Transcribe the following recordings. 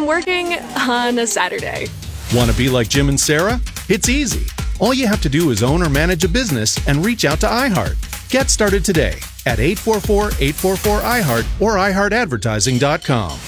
working on a Saturday. Want to be like Jim and Sarah? It's easy. All you have to do is own or manage a business and reach out to iHeart. Get started today at 844-844-iHeart or iHeartAdvertising.com.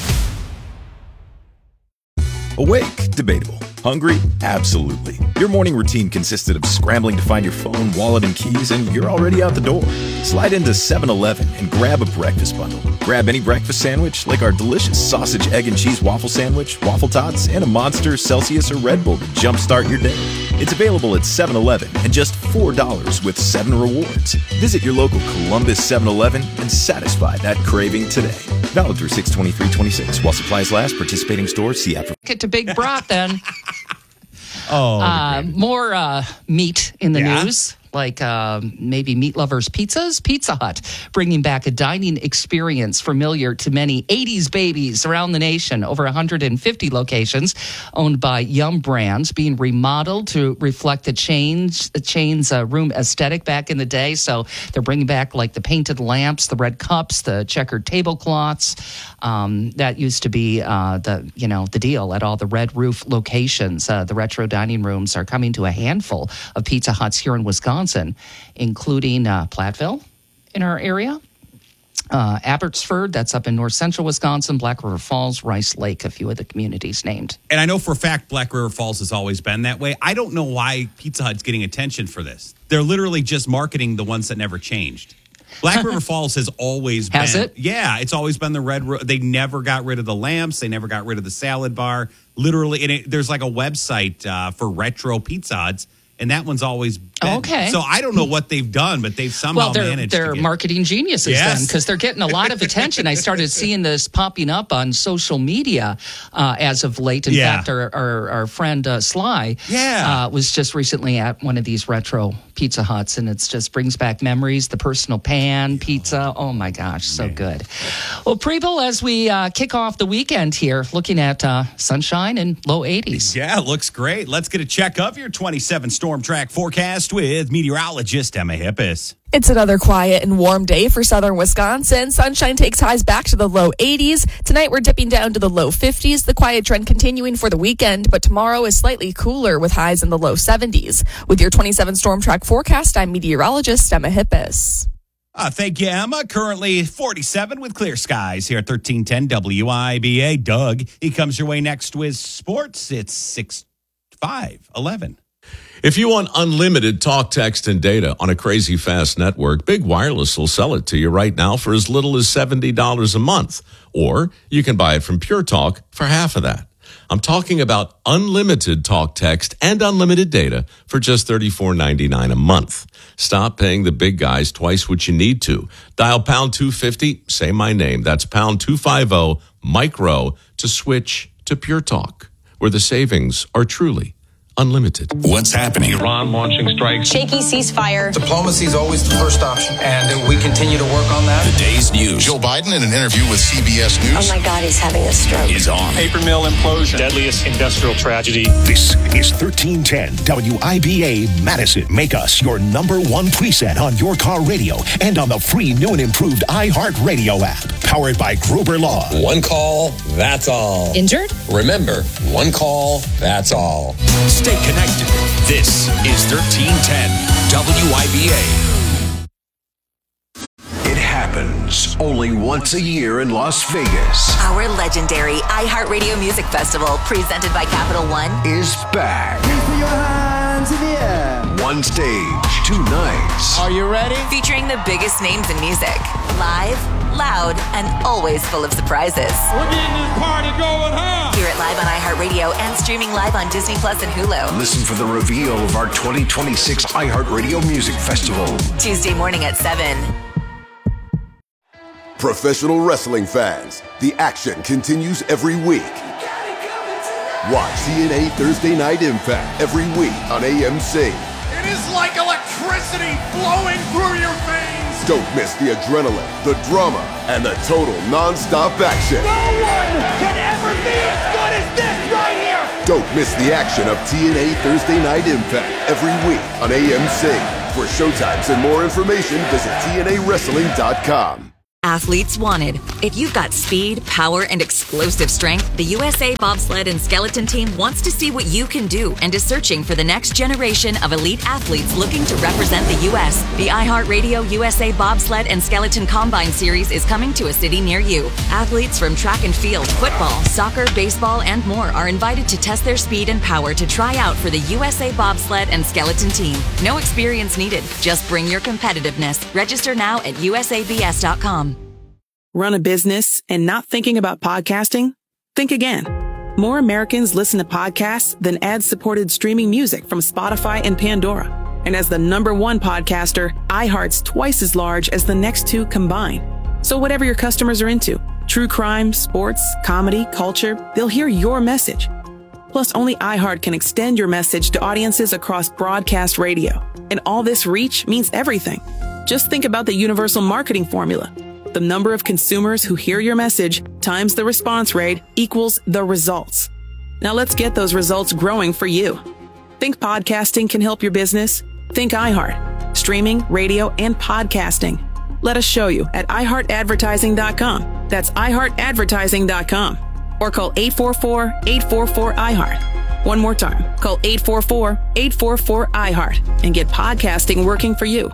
Awake? Debatable. Hungry? Absolutely. Your morning routine consisted of scrambling to find your phone, wallet, and keys, and you're already out the door. Slide into 7-Eleven and grab a breakfast bundle. Grab any breakfast sandwich, like our delicious sausage, egg, and cheese waffle sandwich, waffle tots, and a Monster, Celsius, or Red Bull to jumpstart your day. It's available at 7-Eleven and just $4 with 7 rewards. Visit your local Columbus 7-Eleven and satisfy that craving today. Valid through 6/23/26. While supplies last, participating stores see after. Get to Big Broth then. Oh, more meat in the news, like maybe Meat Lovers Pizzas. Pizza Hut bringing back a dining experience familiar to many 80s babies around the nation. Over 150 locations owned by Yum Brands being remodeled to reflect the chain's room aesthetic back in the day. So they're bringing back like the painted lamps, the red cups, the checkered tablecloths. That used to be the deal at all the Red Roof locations. The retro dining rooms are coming to a handful of Pizza Huts here in Wisconsin, including Platteville in our area, Abbotsford, that's up in north central Wisconsin, Black River Falls, Rice Lake, a few of the communities named. And I know for a fact Black River Falls has always been that way. I don't know why Pizza Hut's getting attention for this. They're literally just marketing the ones that never changed. Black River Falls has always been. Has it? Yeah, it's always been the red. They never got rid of the lamps. They never got rid of the salad bar. Literally, and there's like a website for retro Pizza Huts, and that one's always been. Okay. So I don't know what they've done, but they've somehow managed they're to get. marketing geniuses then, because they're getting a lot of attention. I started seeing this popping up on social media as of late. In fact, our friend Sly was just recently at one of these retro Pizza Huts, and it just brings back memories. The personal pan pizza. Oh my gosh, so good. Well, Preble, as we kick off the weekend here, looking at sunshine and low 80s. Yeah, it looks great. Let's get a check of your 27 storm track forecast with meteorologist Emma Hippis. It's another quiet and warm day for southern Wisconsin. Sunshine takes highs back to the low 80s. Tonight, we're dipping down to the low 50s. The quiet trend continuing for the weekend, but tomorrow is slightly cooler with highs in the low 70s. With your 27 storm track forecast, I'm meteorologist Emma Hippis. Thank you, Emma. Currently 47 with clear skies here at 1310 WIBA. Doug, he comes your way next with sports. It's 6/5/11. If you want unlimited talk, text, and data on a crazy fast network, Big Wireless will sell it to you right now for as little as $70 a month. Or you can buy it from Pure Talk for half of that. I'm talking about unlimited talk, text, and unlimited data for just $34.99 a month. Stop paying the big guys twice what you need to. Dial pound 250, say my name. That's pound 250 micro to switch to Pure Talk, where the savings are truly unlimited. What's happening? Iran launching strikes. Shaky ceasefire. Diplomacy is always the first option, and we continue to work on that. The day's news. Joe Biden, in an interview with CBS News. Oh my God, he's having a stroke. Is on. Paper mill implosion. Deadliest industrial tragedy. This is 1310 WIBA Madison. Make us your number one preset on your car radio and on the free new and improved iHeartRadio app. Powered by Gruber Law. One call, that's all. Injured? Remember, one call, that's all. Stay connected. This is 1310 WIBA. It happens only once a year in Las Vegas. Our legendary iHeartRadio Music Festival, presented by Capital One, is back. Please put your hands in the air. One stage, 2 nights. Are you ready? Featuring the biggest names in music. Live, loud, and always full of surprises. We're getting this party going, huh? Hear it live on iHeartRadio and streaming live on Disney Plus and Hulu. Listen for the reveal of our 2026 iHeartRadio Music Festival. Tuesday morning at 7. Professional wrestling fans, the action continues every week. Watch TNA Thursday Night Impact every week on AMC. It is like electricity flowing through your veins. Don't miss the adrenaline, the drama, and the total non-stop action. No one can ever be as good as this right here. Don't miss the action of TNA Thursday Night Impact every week on AMC. For showtimes and more information, visit TNAWrestling.com. Athletes wanted, If you've got speed, power, and explosive strength, the USA Bobsled and Skeleton Team wants to see what you can do and is searching for the next generation of elite athletes looking to represent the U.S. The iHeartRadio USA Bobsled and Skeleton Combine Series is coming to a city near you. Athletes from track and field, football, soccer, baseball, and more are invited to test their speed and power to try out for the USA Bobsled and Skeleton Team. No experience needed. Just bring your competitiveness. Register now at usabs.com. Run a business and not thinking about podcasting? Think again. More Americans listen to podcasts than ad-supported streaming music from Spotify and Pandora. And as the #1 podcaster, iHeart's twice as large as the next two combined. So whatever your customers are into, true crime, sports, comedy, culture, they'll hear your message. Plus, only iHeart can extend your message to audiences across broadcast radio. And all this reach means everything. Just think about the universal marketing formula. The number of consumers who hear your message times the response rate equals the results. Now let's get those results growing for you. Think podcasting can help your business? Think iHeart. Streaming, radio, and podcasting. Let us show you at iHeartAdvertising.com. That's iHeartAdvertising.com. Or call 844-844-iHeart. One more time. Call 844-844-iHeart and get podcasting working for you.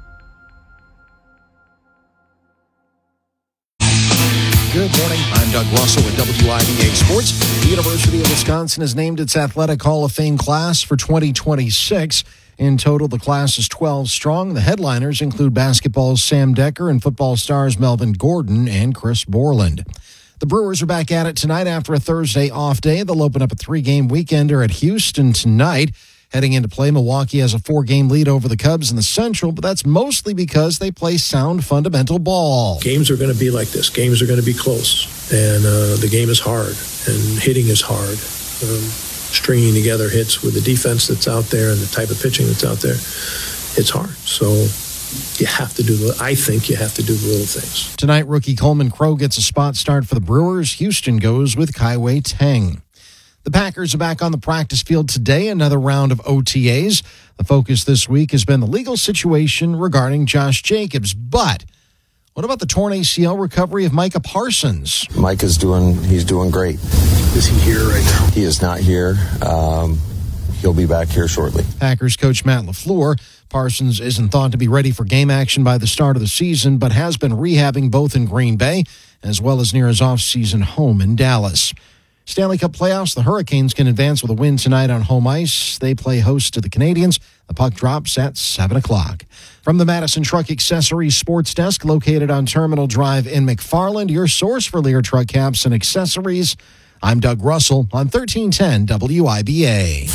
Good morning. I'm Doug Russell with WIBA Sports. The University of Wisconsin has named its Athletic Hall of Fame class for 2026. In total, the class is 12 strong. The headliners include basketball's Sam Decker and football stars Melvin Gordon and Chris Borland. The Brewers are back at it tonight after a Thursday off day. They'll open up a 3-game weekender at Houston tonight. Heading into play, Milwaukee has a 4-game lead over the Cubs in the Central, but that's mostly because they play sound fundamental ball. Games are going to be like this. Games are going to be close, and the game is hard, and hitting is hard. Stringing together hits with the defense that's out there and the type of pitching that's out there, it's hard. So you have to I think you have to do the little things. Tonight, rookie Coleman Crow gets a spot start for the Brewers. Houston goes with Kaiwei Teng. The Packers are back on the practice field today, another round of OTAs. The focus this week has been the legal situation regarding Josh Jacobs. But what about the torn ACL recovery of Micah Parsons? Mike is doing great. Is he here right now? He is not here. He'll be back here shortly. Packers coach Matt LaFleur. Parsons isn't thought to be ready for game action by the start of the season, but has been rehabbing both in Green Bay as well as near his offseason home in Dallas. Stanley Cup playoffs, the Hurricanes can advance with a win tonight on home ice. They play host to the Canadiens. The puck drops at 7 o'clock. From the Madison Truck Accessories Sports Desk, located on Terminal Drive in McFarland, your source for Lear truck caps and accessories. I'm Doug Russell on 1310 WIBA.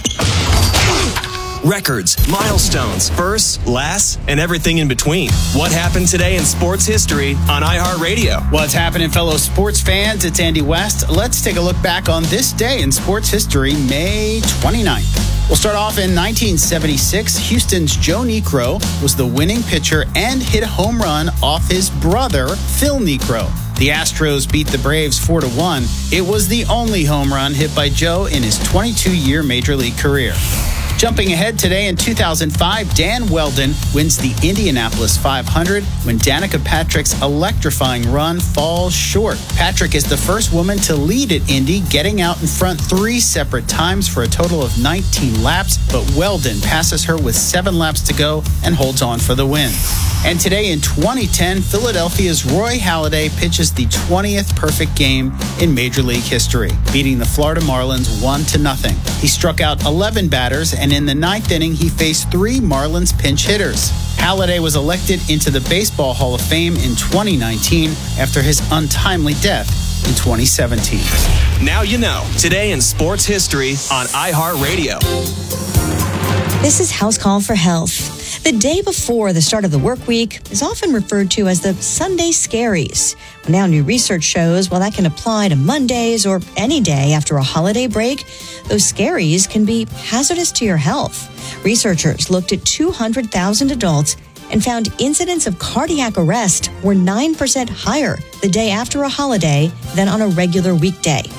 Records, milestones, firsts, lasts, and everything in between. What happened today in sports history on iHeartRadio? What's happening, fellow sports fans? It's Andy West. Let's take a look back on this day in sports history, May 29th. We'll start off in 1976. Houston's Joe Niekro was the winning pitcher and hit a home run off his brother, Phil Niekro. The Astros beat the Braves 4-1. It was the only home run hit by Joe in his 22-year Major League career. Jumping ahead today in 2005, Dan Weldon wins the Indianapolis 500 when Danica Patrick's electrifying run falls short. Patrick is the first woman to lead at Indy, getting out in front 3 separate times for a total of 19 laps, but Weldon passes her with 7 laps to go and holds on for the win. And today in 2010, Philadelphia's Roy Halladay pitches the 20th perfect game in Major League history, beating the Florida Marlins 1-0. He struck out 11 batters, and in the 9th inning, he faced 3 Marlins pinch hitters. Halladay was elected into the Baseball Hall of Fame in 2019 after his untimely death in 2017. Now you know. Today in sports history on iHeartRadio. This is House Call for Health. The day before the start of the work week is often referred to as the Sunday Scaries. Now new research shows while that can apply to Mondays or any day after a holiday break, those scaries can be hazardous to your health. Researchers looked at 200,000 adults and found incidents of cardiac arrest were 9% higher the day after a holiday than on a regular weekday.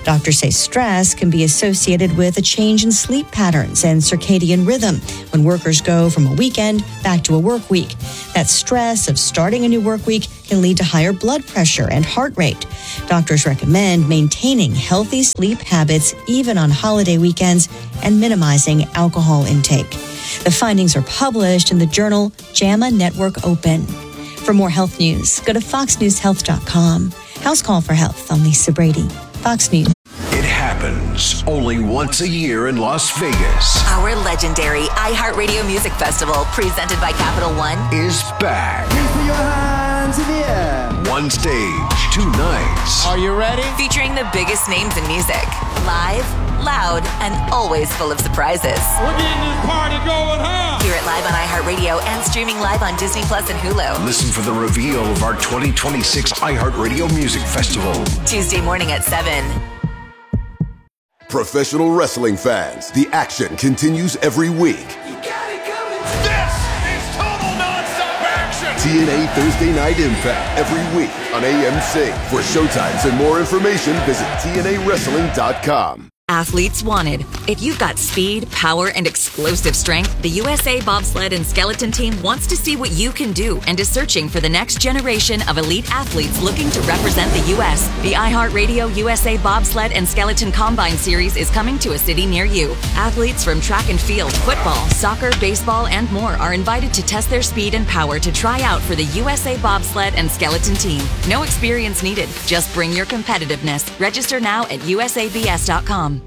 Doctors say stress can be associated with a change in sleep patterns and circadian rhythm when workers go from a weekend back to a work week. That stress of starting a new work week can lead to higher blood pressure and heart rate. Doctors recommend maintaining healthy sleep habits even on holiday weekends and minimizing alcohol intake. The findings are published in the journal JAMA Network Open. For more health news, go to foxnewshealth.com. House Call for Health. I'm Lisa Brady, Fox News. It happens only once a year in Las Vegas. Our legendary iHeartRadio Music Festival, presented by Capital One, is back. Please put your hands in the air. One stage, 2 nights. Are you ready? featuring the biggest names in music. Live, loud, and always full of surprises. We're getting this party going, huh? Hear it live on iHeartRadio and streaming live on Disney Plus and Hulu. Listen for the reveal of our 2026 iHeartRadio Music Festival. Tuesday morning at 7. Professional wrestling fans, the action continues every week. This is total nonstop action. TNA Thursday Night Impact every week on AMC. For showtimes and more information, visit TNAWrestling.com. Athletes wanted. If you've got speed, power, and explosive strength, the USA Bobsled and Skeleton Team wants to see what you can do and is searching for the next generation of elite athletes looking to represent the U.S. The iHeartRadio USA Bobsled and Skeleton Combine Series is coming to a city near you. Athletes from track and field, football, soccer, baseball, and more are invited to test their speed and power to try out for the USA Bobsled and Skeleton Team. No experience needed. Just bring your competitiveness. Register now at usabs.com.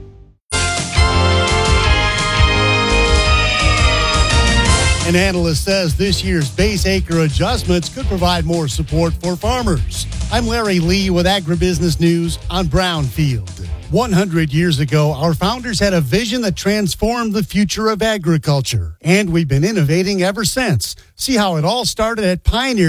An analyst says this year's base acre adjustments could provide more support for farmers. I'm Larry Lee with Agribusiness News on Brownfield. 100 years ago, our founders had a vision that transformed the future of agriculture, and we've been innovating ever since. See how it all started at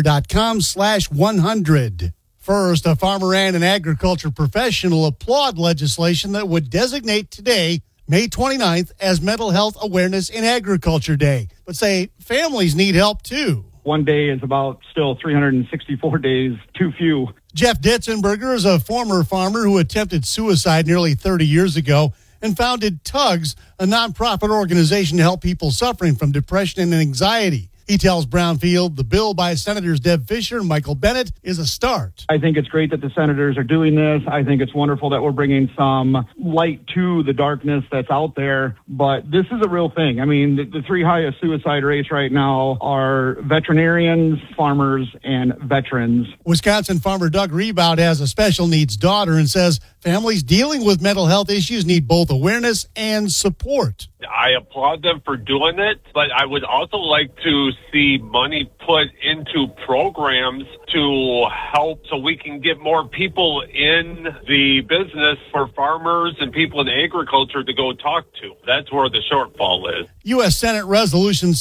pioneer.com/100. First, a farmer and an agriculture professional applaud legislation that would designate today, May 29th, as Mental Health Awareness in Agriculture Day, but say families need help too. One day is about still 364 days too few. Jeff Ditzenberger is a former farmer who attempted suicide nearly 30 years ago and founded TUGS, a nonprofit organization to help people suffering from depression and anxiety. He tells Brownfield the bill by Senators Deb Fischer and Michael Bennett is a start. I think it's great that the senators are doing this. I think it's wonderful that we're bringing some light to the darkness that's out there. But this is a real thing. I mean, the 3 highest suicide rates right now are veterinarians, farmers, and veterans. Wisconsin farmer Doug Rebound has a special needs daughter and says families dealing with mental health issues need both awareness and support. I applaud them for doing it, but I would also like to see money put into programs to help so we can get more people in the business for farmers and people in agriculture to go talk to. That's where the shortfall is. U.S. Senate Resolution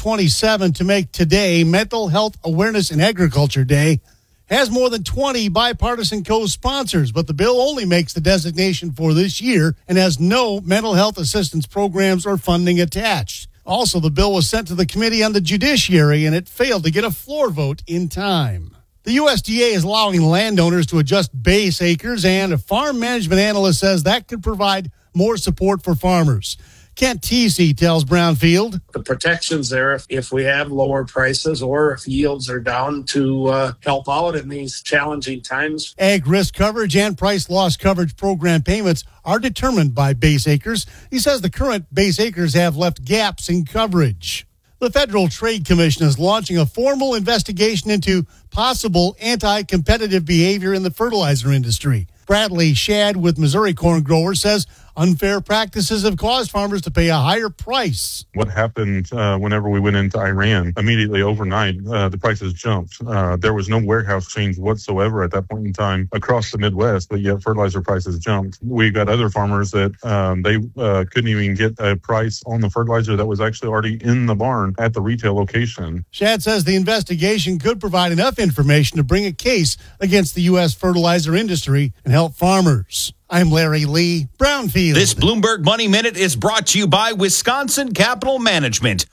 727 to make today Mental Health Awareness in Agriculture Day has more than 20 bipartisan co-sponsors, but the bill only makes the designation for this year and has no mental health assistance programs or funding attached. Also, the bill was sent to the Committee on the Judiciary, and it failed to get a floor vote in time. The USDA is allowing landowners to adjust base acres, and a farm management analyst says that could provide more support for farmers. Kent Teesey tells Brownfield. The protections there if we have lower prices or if yields are down to help out in these challenging times. Ag risk coverage and price loss coverage program payments are determined by base acres. He says the current base acres have left gaps in coverage. The Federal Trade Commission is launching a formal investigation into possible anti-competitive behavior in the fertilizer industry. Bradley Shad with Missouri Corn Growers says unfair practices have caused farmers to pay a higher price. What happened whenever we went into Iran, immediately overnight, the prices jumped. There was no warehouse change whatsoever at that point in time across the Midwest, but yet fertilizer prices jumped. We got other farmers that they couldn't even get a price on the fertilizer that was actually already in the barn at the retail location. Shad says the investigation could provide enough information to bring a case against the U.S. fertilizer industry and help farmers. I'm Larry Lee, Brownfield. This Bloomberg Money Minute is brought to you by Wisconsin Capital Management,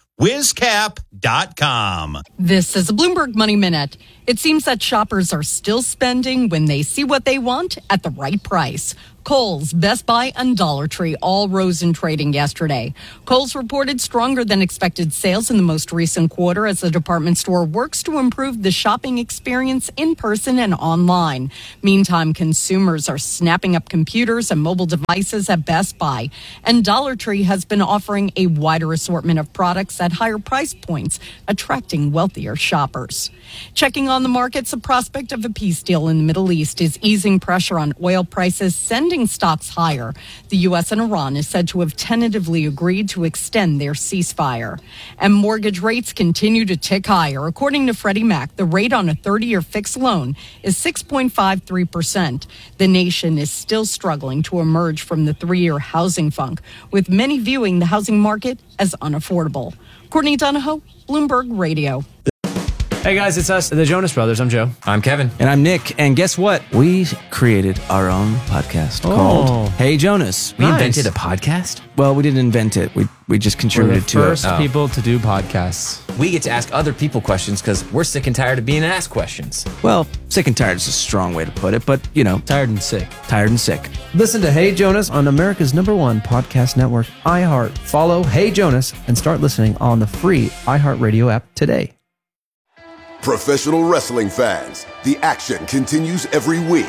WisCap.com. This is a Bloomberg Money Minute. It seems that shoppers are still spending when they see what they want at the right price. Kohl's, Best Buy, and Dollar Tree all rose in trading yesterday. Kohl's reported stronger than expected sales in the most recent quarter as the department store works to improve the shopping experience in person and online. Meantime, consumers are snapping up computers and mobile devices at Best Buy. And Dollar Tree has been offering a wider assortment of products at higher price points, attracting wealthier shoppers. Checking on the markets, the prospect of a peace deal in the Middle East is easing pressure on oil prices, sending stocks higher. The U.S. and Iran is said to have tentatively agreed to extend their ceasefire. And mortgage rates continue to tick higher. According to Freddie Mac, the rate on a 30-year fixed loan is 6.53%. The nation is still struggling to emerge from the 3-year housing funk, with many viewing the housing market as unaffordable. Courtney Donahoe, Bloomberg Radio. Hey guys, it's us, the Jonas Brothers. I'm Joe. I'm Kevin. And I'm Nick. And guess what? We created our own podcast called Hey Jonas. We invented a podcast? Well, we didn't invent it. We just contributed to it. We're the first people to do podcasts. We get to ask other people questions because we're sick and tired of being asked questions. Well, sick and tired is a strong way to put it, but, you know. Tired and sick. Tired and sick. Listen to Hey Jonas on America's #1 podcast network, iHeart. Follow Hey Jonas and start listening on the free iHeartRadio app today. Professional wrestling fans, the action continues every week.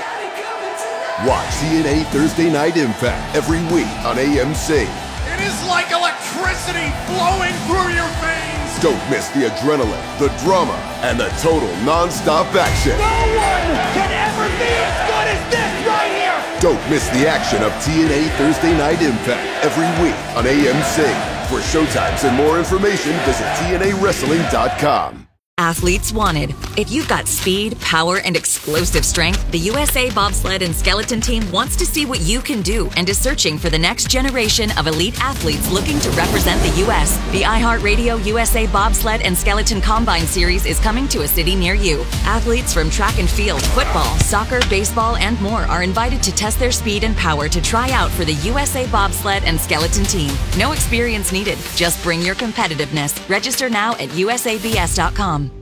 Watch TNA Thursday Night Impact every week on AMC. It is like electricity flowing through your veins. Don't miss the adrenaline, the drama, and the total non-stop action. No one can ever be as good as this right here. Don't miss the action of TNA Thursday Night Impact every week on AMC. For showtimes and more information, visit TNAWrestling.com. Athletes wanted. If you've got speed, power, and explosive strength, the USA Bobsled and Skeleton Team wants to see what you can do and is searching for the next generation of elite athletes looking to represent the U.S. The iHeartRadio USA Bobsled and Skeleton Combine Series is coming to a city near you. Athletes from track and field, football, soccer, baseball, and more are invited to test their speed and power to try out for the USA Bobsled and Skeleton Team. No experience needed. Just bring your competitiveness. Register now at usabs.com.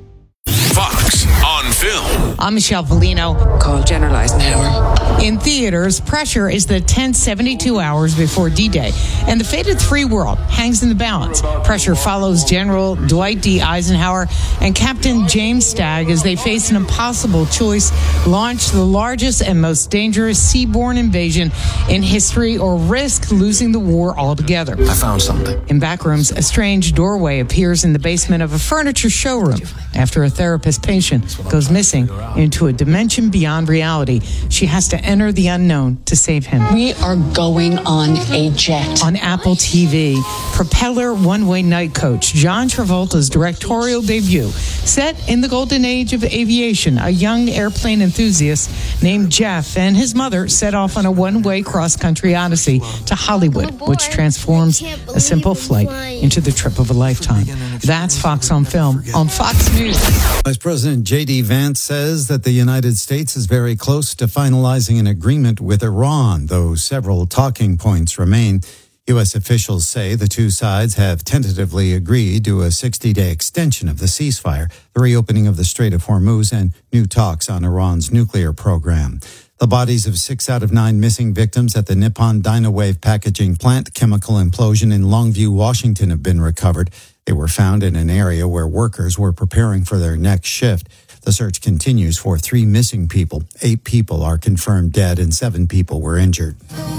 Fox on Film. I'm Michelle Polino. Call General Eisenhower. In theaters, Pressure is the tense 72 hours before D-Day, and the fate of the free world hangs in the balance. Pressure follows General Dwight D. Eisenhower and Captain James Stagg as they face an impossible choice: launch the largest and most dangerous seaborne invasion in history or risk losing the war altogether. I found something. In Backrooms, a strange doorway appears in the basement of a furniture showroom after a therapist patient goes missing into a dimension beyond reality. She has to enter the unknown to save him. We are going on a jet. On Apple TV, Propeller One-Way Night Coach, John Travolta's directorial debut. Set in the golden age of aviation, a young airplane enthusiast named Jeff and his mother set off on a one-way cross-country odyssey to Hollywood, which transforms a simple flight into the trip of a lifetime. That's Fox on Film on Fox News. Vice President J.D. Vance says that the United States is very close to finalizing an agreement with Iran, though several talking points remain. U.S. officials say the two sides have tentatively agreed to a 60-day extension of the ceasefire, the reopening of the Strait of Hormuz, and new talks on Iran's nuclear program. The bodies of 6 out of 9 missing victims at the Nippon Dynawave packaging plant chemical implosion in Longview, Washington have been recovered. They were found in an area where workers were preparing for their next shift. The search continues for 3 missing people. 8 people are confirmed dead and 7 people were injured.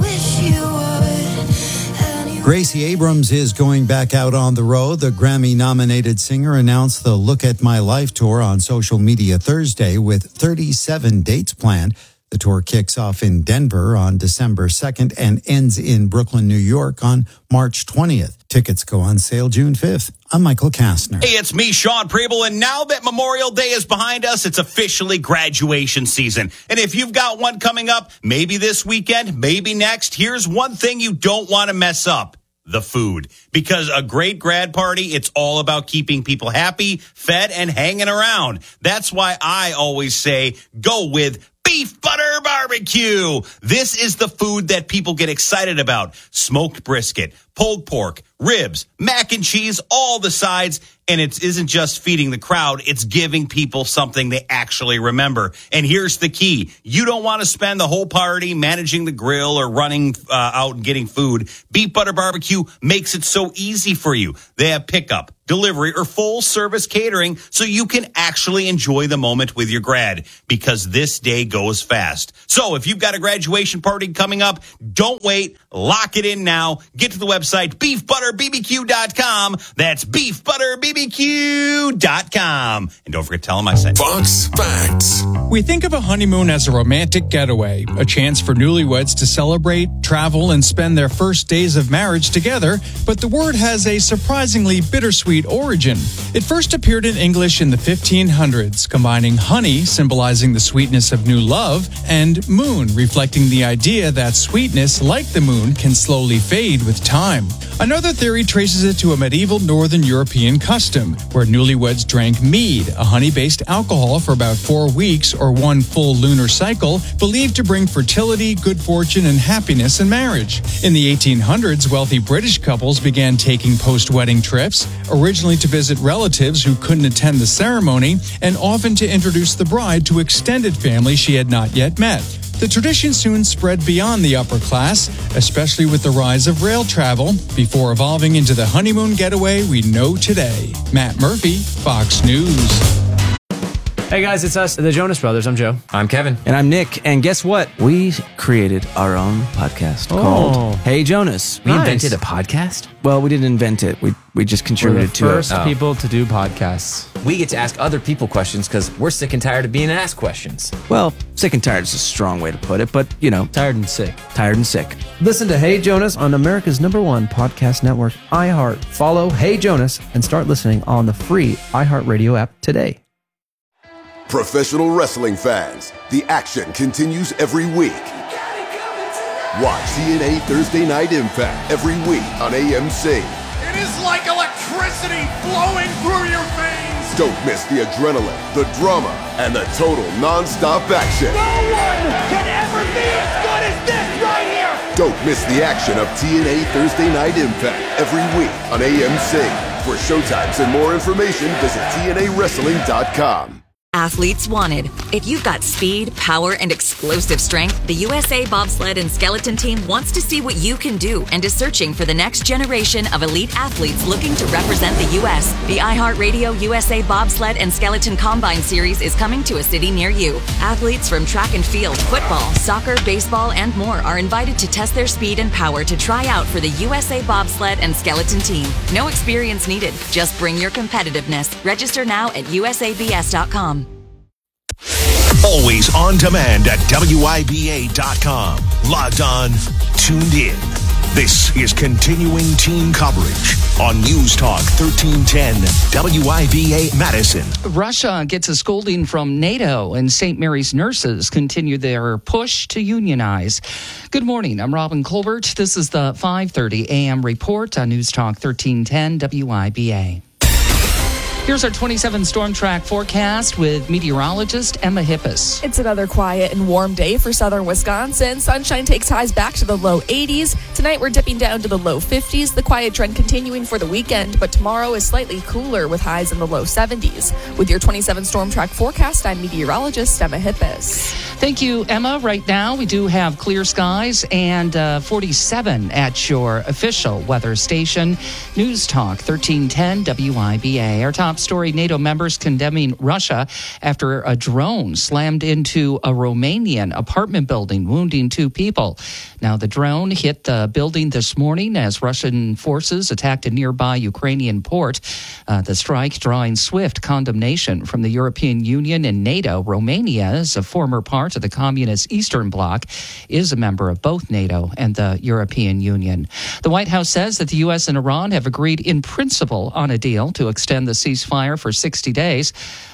Gracie Abrams is going back out on the road. The Grammy-nominated singer announced the Look at My Life tour on social media Thursday with 37 dates planned. The tour kicks off in Denver on December 2nd and ends in Brooklyn, New York on March 20th. Tickets go on sale June 5th. I'm Michael Kastner. Hey, it's me, Sean Preble, and now that Memorial Day is behind us, it's officially graduation season. And if you've got one coming up, maybe this weekend, maybe next, here's one thing you don't want to mess up: the food. Because a great grad party, it's all about keeping people happy, fed, and hanging around. That's why I always say go with Beef Butter Barbecue. This is the food that people get excited about. Smoked brisket, pulled pork, ribs, mac and cheese, all the sides. And it isn't just feeding the crowd. It's giving people something they actually remember. And here's the key. You don't want to spend the whole party managing the grill or running out and getting food. Beef Butter Barbecue makes it so easy for you. They have pickup, delivery, or full service catering so you can actually enjoy the moment with your grad, because this day goes fast. So if you've got a graduation party coming up, don't wait. Lock it in now. Get to the website, beefbutterbbq.com. That's beefbutterbbq.com. And don't forget to tell them I sent you. Fox Facts. We think of a honeymoon as a romantic getaway, a chance for newlyweds to celebrate, travel, and spend their first days of marriage together, but the word has a surprisingly bittersweet origin. It first appeared in English in the 1500s, combining honey, symbolizing the sweetness of new love, and moon, reflecting the idea that sweetness, like the moon, can slowly fade with time. Another theory traces it to a medieval Northern European custom, where newlyweds drank mead, a honey-based alcohol, for about 4 weeks or one full lunar cycle, believed to bring fertility, good fortune, and happiness in marriage. In the 1800s, wealthy British couples began taking post-wedding trips, originally to visit relatives who couldn't attend the ceremony, and often to introduce the bride to extended family she had not yet met. The tradition soon spread beyond the upper class, especially with the rise of rail travel, before evolving into the honeymoon getaway we know today. Matt Murphy, Fox News. Hey guys, it's us, the Jonas Brothers. I'm Joe. I'm Kevin. And I'm Nick. And guess what? We created our own podcast called Hey Jonas. We invented a podcast? Well, we didn't invent it. We just contributed to it. We're the first people to do podcasts. We get to ask other people questions because we're sick and tired of being asked questions. Well, sick and tired is a strong way to put it, but, you know. Tired and sick. Tired and sick. Listen to Hey Jonas on America's #1 podcast network, iHeart. Follow Hey Jonas and start listening on the free iHeartRadio app today. Professional wrestling fans, the action continues every week. Watch TNA Thursday Night Impact every week on AMC. It is like electricity flowing through your veins. Don't miss the adrenaline, the drama, and the total non-stop action. No one can ever be as good as this right here. Don't miss the action of TNA Thursday Night Impact every week on AMC. For showtimes and more information, visit TNAWrestling.com. Athletes wanted. If you've got speed, power, and explosive strength, the USA Bobsled and Skeleton Team wants to see what you can do and is searching for the next generation of elite athletes looking to represent the U.S. The iHeartRadio USA Bobsled and Skeleton Combine Series is coming to a city near you. Athletes from track and field, football, soccer, baseball, and more are invited to test their speed and power to try out for the USA Bobsled and Skeleton Team. No experience needed. Just bring your competitiveness. Register now at usabs.com. Always on demand at WIBA.com. Logged on, tuned in. This is continuing team coverage on News Talk 1310 WIBA Madison. Russia gets a scolding from NATO, and St. Mary's nurses continue their push to unionize. Good morning. I'm Robin Colbert. This is the 5:30 a.m. report on News Talk 1310 WIBA. Here's our 27 storm track forecast with meteorologist Emma Hippis. It's another quiet and warm day for southern Wisconsin. Sunshine takes highs back to the low 80s. Tonight we're dipping down to the low 50s. The quiet trend continuing for the weekend, but tomorrow is slightly cooler with highs in the low 70s. With your 27 storm track forecast, I'm meteorologist Emma Hippis. Thank you, Emma. Right now we do have clear skies and 47 at your official weather station, News Talk 1310 WIBA. Our top story, NATO members condemning Russia after a drone slammed into a Romanian apartment building, wounding 2 people. Now, the drone hit the building this morning as Russian forces attacked a nearby Ukrainian port. The strike drawing swift condemnation from the European Union and NATO. Romania is a former part of the communist Eastern Bloc, is a member of both NATO and the European Union. The White House says that the U.S. and Iran have agreed in principle on a deal to extend the ceasefire for 60 days,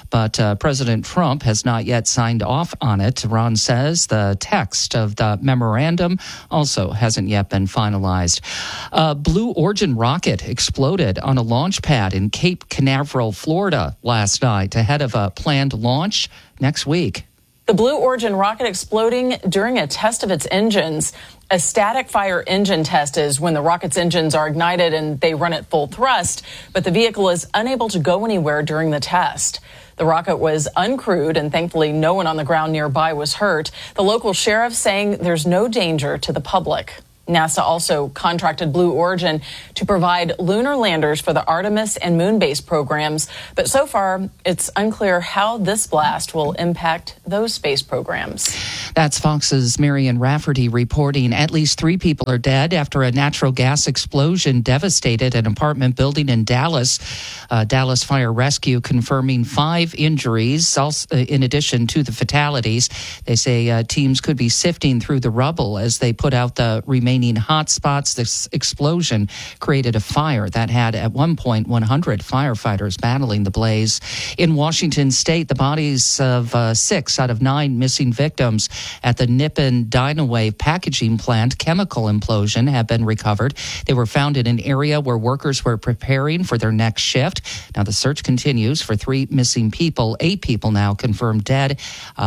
But President Trump has not yet signed off on it. Ron says the text of the memorandum also hasn't yet been finalized. A Blue Origin rocket exploded on a launch pad in Cape Canaveral, Florida last night ahead of a planned launch next week. The Blue Origin rocket exploding during a test of its engines. A static fire engine test is when the rocket's engines are ignited and they run at full thrust, but the vehicle is unable to go anywhere during the test. The rocket was uncrewed, and thankfully no one on the ground nearby was hurt. The local sheriff saying there's no danger to the public. NASA also contracted Blue Origin to provide lunar landers for the Artemis and Moon-based programs. But so far, it's unclear how this blast will impact those space programs. That's Fox's Marion Rafferty reporting. At least 3 people are dead after a natural gas explosion devastated an apartment building in Dallas. Dallas Fire Rescue confirming 5 injuries, also, in addition to the fatalities. They say teams could be sifting through the rubble as they put out the remaining hot spots. This explosion created a fire that had at one point 100 firefighters battling the blaze. In Washington state, the bodies of 6 out of 9 missing victims at the Nippon Dynawave packaging plant chemical implosion have been recovered. They were found in an area where workers were preparing for their next shift. Now the search continues for 3 missing people. 8 people now confirmed dead.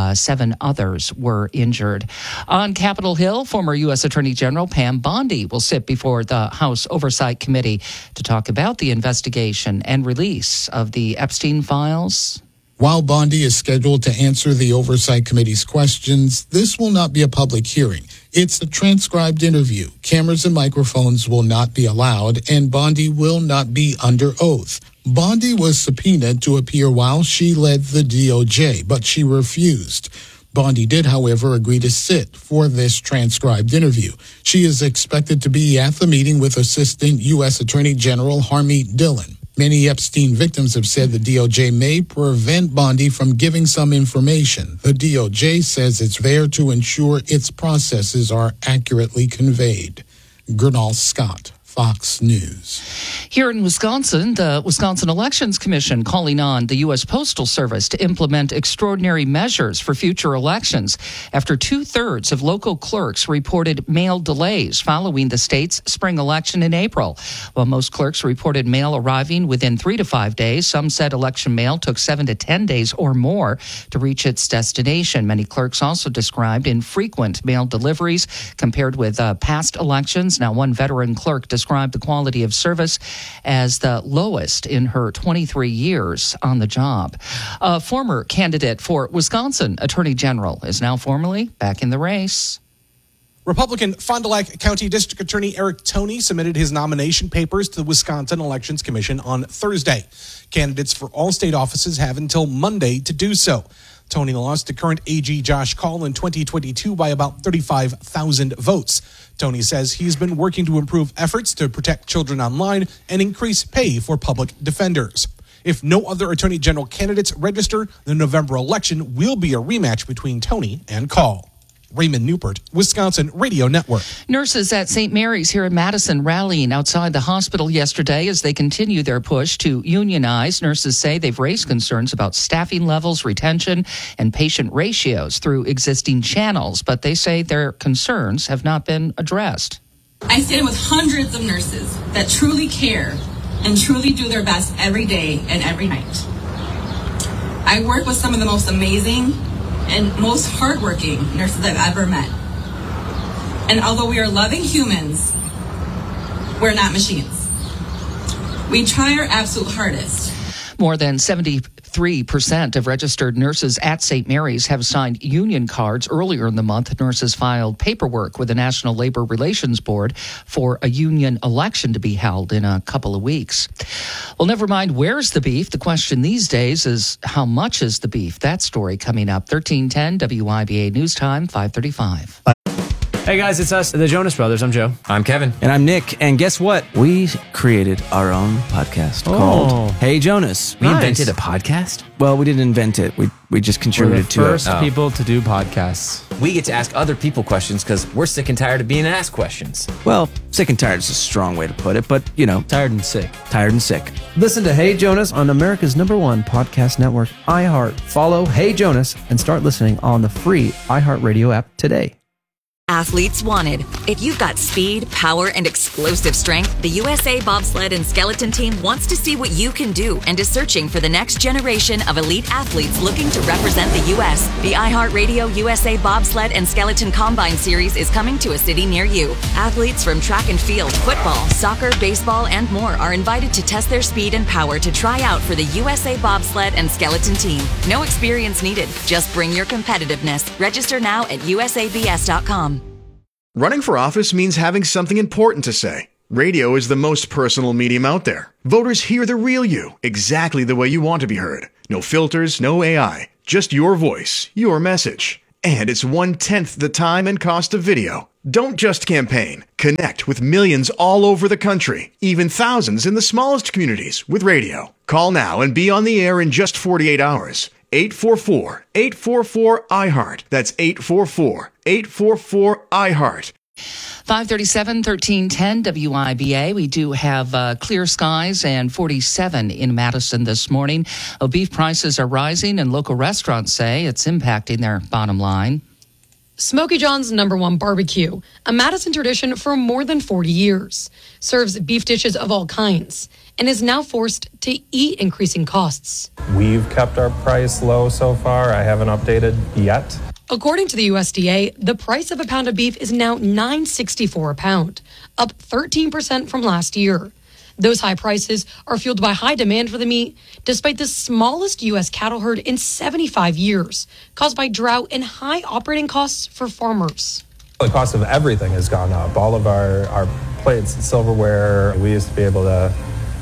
7 others were injured. On Capitol Hill, former U.S. Attorney General Pam Bondi will sit before the House Oversight Committee to talk about the investigation and release of the Epstein files. While Bondi is scheduled to answer the Oversight Committee's questions, this will not be a public hearing. It's a transcribed interview. Cameras and microphones will not be allowed, and Bondi will not be under oath. Bondi was subpoenaed to appear while she led the DOJ, but she refused. Bondi did, however, agree to sit for this transcribed interview. She is expected to be at the meeting with Assistant U.S. Attorney General Harmeet Dillon. Many Epstein victims have said the DOJ may prevent Bondi from giving some information. The DOJ says it's there to ensure its processes are accurately conveyed. Gernal Scott, Fox News. Here in Wisconsin, the Wisconsin Elections Commission calling on the U.S. Postal Service to implement extraordinary measures for future elections after 2/3 of local clerks reported mail delays following the state's spring election in April. While most clerks reported mail arriving within 3 to 5 days, some said election mail took 7 to 10 days or more to reach its destination. Many clerks also described infrequent mail deliveries compared with past elections. Now, one veteran clerk described the quality of service as the lowest in her 23 years on the job. A former candidate for Wisconsin Attorney General is now formally back in the race. Republican Fond du Lac County District Attorney Eric Toney submitted his nomination papers to the Wisconsin Elections Commission on Thursday. Candidates for all state offices have until Monday to do so. Toney lost to current AG Josh Kaul in 2022 by about 35,000 votes. Toney says he's been working to improve efforts to protect children online and increase pay for public defenders. If no other Attorney General candidates register, the November election will be a rematch between Toney and Kaul. Raymond Newport, Wisconsin Radio Network. Nurses at St. Mary's here in Madison rallying outside the hospital yesterday as they continue their push to unionize. Nurses say they've raised concerns about staffing levels, retention, and patient ratios through existing channels, but they say their concerns have not been addressed. I stand with hundreds of nurses that truly care and truly do their best every day and every night. I work with some of the most amazing and most hardworking nurses I've ever met. And although we are loving humans, we're not machines. We try our absolute hardest. More than 73% of registered nurses at St. Mary's have signed union cards. Earlier in the month, nurses filed paperwork with the National Labor Relations Board for a union election to be held in a couple of weeks. Well, never mind where's the beef. The question these days is how much is the beef? That story coming up. 1310 WIBA News Time, 5:35. Hey guys, it's us, the Jonas Brothers. I'm Joe. I'm Kevin. And I'm Nick. And guess what? We created our own podcast called Hey Jonas. We invented a podcast? Well, we didn't invent it. We just contributed to it. We're the first people to do podcasts. we get to ask other people questions because we're sick and tired of being asked questions. Well, sick and tired is a strong way to put it, but, tired and sick. Tired and sick. Listen to Hey Jonas on America's #1 podcast network, iHeart. Follow Hey Jonas and start listening on the free iHeartRadio app today. Athletes wanted. If you've got speed, power, and explosive strength, the USA Bobsled and Skeleton Team wants to see what you can do and is searching for the next generation of elite athletes looking to represent the U.S. The iHeartRadio USA Bobsled and Skeleton Combine Series is coming to a city near you. Athletes from track and field, football, soccer, baseball, and more are invited to test their speed and power to try out for the USA Bobsled and Skeleton Team. No experience needed. Just bring your competitiveness. Register now at usabs.com. Running for office means having something important to say. Radio is the most personal medium out there. Voters hear the real you, exactly the way you want to be heard. No filters, no AI, just your voice, your message. And it's 1/10 the time and cost of video. Don't just campaign. Connect with millions all over the country, even thousands in the smallest communities with radio. Call now and be on the air in just 48 hours. 844-844-iHeart. That's 844-844-iHeart. 537, 1310 WIBA. We do have clear skies and 47 in Madison this morning. Beef prices are rising and local restaurants say it's impacting their bottom line. Smokey John's #1 barbecue, a Madison tradition for more than 40 years, serves beef dishes of all kinds and is now forced to eat increasing costs. We've kept our price low so far. I haven't updated yet. According to the USDA, the price of a pound of beef is now $9.64 a pound, up 13% from last year. Those high prices are fueled by high demand for the meat, despite the smallest U.S. cattle herd in 75 years, caused by drought and high operating costs for farmers. The cost of everything has gone up. All of our plates and silverware, we used to be able to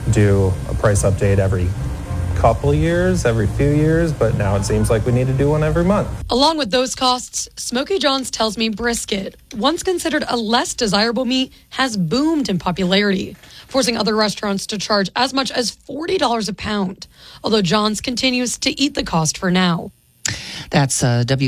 do a price update every couple of years, every few years, but now it seems like we need to do one every month. Along with those costs, Smokey John's tells me brisket, once considered a less desirable meat, has boomed in popularity, forcing other restaurants to charge as much as $40 a pound, although John's continues to eat the cost for now. That's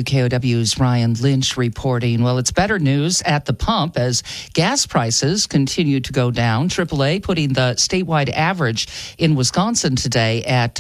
WKOW's Ryan Lynch reporting. Well, it's better news at the pump as gas prices continue to go down. AAA putting the statewide average in Wisconsin today at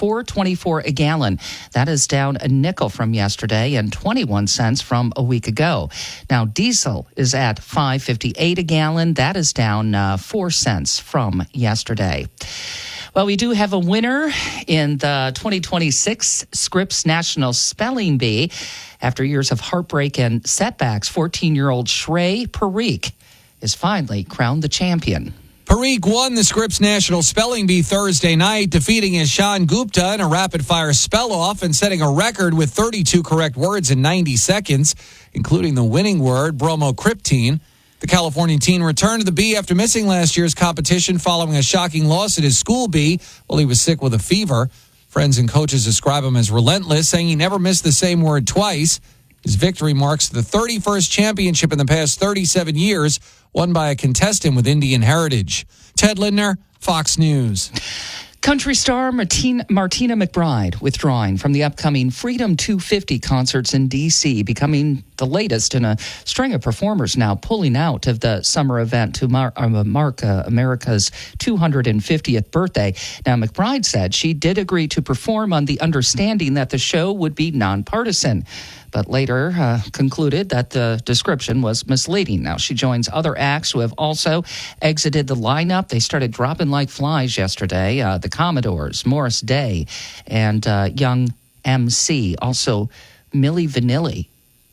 $4.24 a gallon. That is down a nickel from yesterday and 21 cents from a week ago. Now, diesel is at $5.58 a gallon. That is down 4 cents from yesterday. Well, we do have a winner in the 2026 Scripps National Spelling Bee. After years of heartbreak and setbacks, 14-year-old Shrey Parikh is finally crowned the champion. Parikh won the Scripps National Spelling Bee Thursday night, defeating Ishan Gupta in a rapid-fire spell-off and setting a record with 32 correct words in 90 seconds, including the winning word, bromocriptine. The Californian teen returned to the bee after missing last year's competition following a shocking loss at his school bee while he was sick with a fever. Friends and coaches describe him as relentless, saying he never missed the same word twice. His victory marks the 31st championship in the past 37 years, won by a contestant with Indian heritage. Ted Lindner, Fox News. Country star Martina McBride withdrawing from the upcoming Freedom 250 concerts in D.C., becoming the latest in a string of performers now pulling out of the summer event to mark America's 250th birthday. Now, McBride said she did agree to perform on the understanding that the show would be nonpartisan, but later concluded that the description was misleading. Now, she joins other acts who have also exited the lineup. They started dropping like flies yesterday. The Commodores, Morris Day, and Young MC. Also, Milli Vanilli.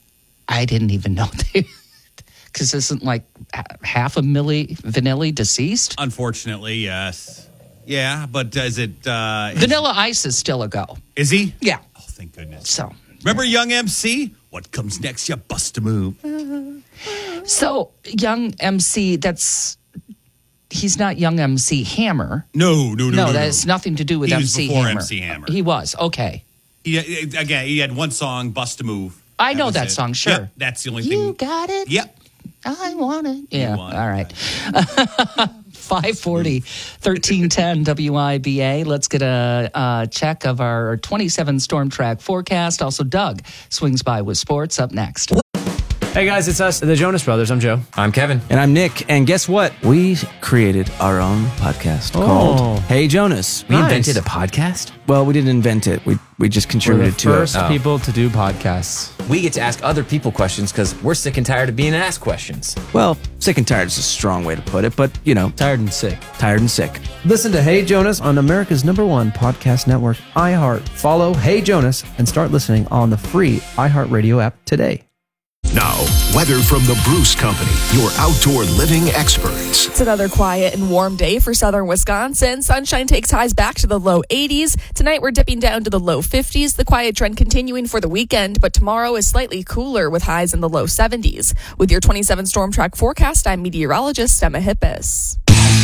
I didn't even know they... Because isn't like half of Milli Vanilli deceased? Unfortunately, yes. Yeah, but is it... Vanilla Ice is still a go. Is he? Yeah. Oh, thank goodness. So... Remember Young MC? What comes next? You bust a move. So, Young MC, he's not Young MC Hammer. No. That has nothing to do with MC Hammer. He was before MC Hammer. He was, okay. He had one song, Bust a Move. I know that song, sure. Yep, that's the only thing. You got it? Yep. I want it. Yeah, all right. 540, 1310 WIBA. Let's get a check of our 27 Storm Track forecast. Also, Doug swings by with sports up next. Hey guys, it's us, the Jonas Brothers. I'm Joe. I'm Kevin. And I'm Nick. And guess what? We created our own podcast called Hey Jonas. We invented a podcast? Well, we didn't invent it. We just contributed to it. First people to do podcasts. We get to ask other people questions because we're sick and tired of being asked questions. Well, sick and tired is a strong way to put it, but, you know. Tired and sick. Tired and sick. Listen to Hey Jonas on America's #1 podcast network, iHeart. Follow Hey Jonas and start listening on the free iHeartRadio app today. Now, weather from the Bruce Company, your outdoor living experts. It's another quiet and warm day for southern Wisconsin. Sunshine takes highs back to the low 80s. Tonight, we're dipping down to the low 50s. The quiet trend continuing for the weekend, but tomorrow is slightly cooler with highs in the low 70s. With your 27 Storm Track forecast, I'm meteorologist Emma Hippis.